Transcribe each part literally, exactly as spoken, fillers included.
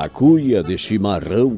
a cuia de chimarrão,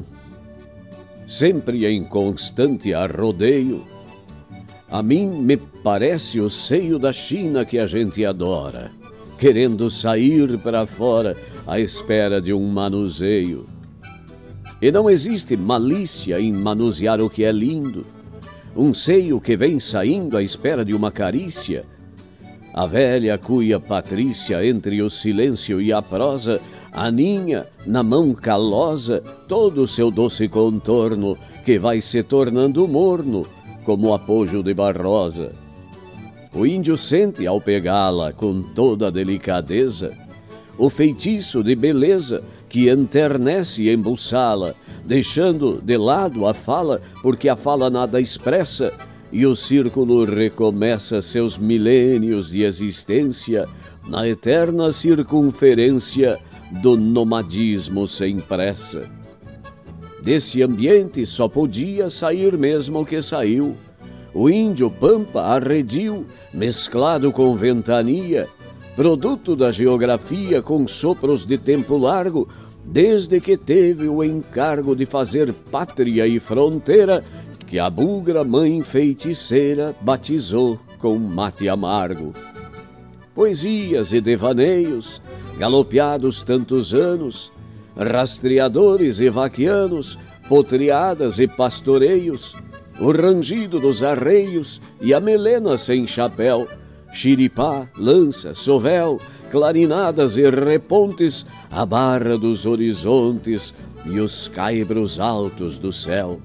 sempre em constante arrodeio, a mim me parece o seio da China que a gente adora, querendo sair para fora à espera de um manuseio. E não existe malícia em manusear o que é lindo, um seio que vem saindo à espera de uma carícia. A velha cuia patrícia entre o silêncio e a prosa aninha na mão calosa todo o seu doce contorno que vai se tornando morno como o apojo de Barrosa. O índio sente ao pegá-la com toda a delicadeza o feitiço de beleza que enternece embuçá-la, deixando de lado a fala, porque a fala nada expressa, e o círculo recomeça seus milênios de existência na eterna circunferência do nomadismo sem pressa. Desse ambiente só podia sair mesmo o que saiu, o índio pampa arredio, mesclado com ventania, produto da geografia com sopros de tempo largo, desde que teve o encargo de fazer pátria e fronteira, que a bugra mãe feiticeira batizou com mate amargo. Poesias e devaneios, galopeados tantos anos, rastreadores e vaquianos, potreadas e pastoreios, o rangido dos arreios e a melena sem chapéu, xiripá, lança, sovel, clarinadas e repontes, a barra dos horizontes e os caibros altos do céu.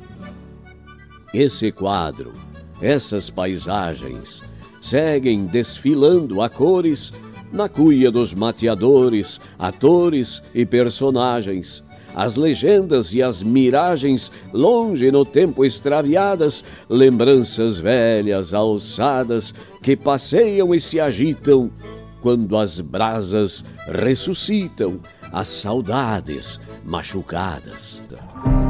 Esse quadro, essas paisagens, seguem desfilando a cores na cuia dos mateadores, atores e personagens, as legendas e as miragens, longe no tempo extraviadas, lembranças velhas alçadas que passeiam e se agitam quando as brasas ressuscitam as saudades machucadas.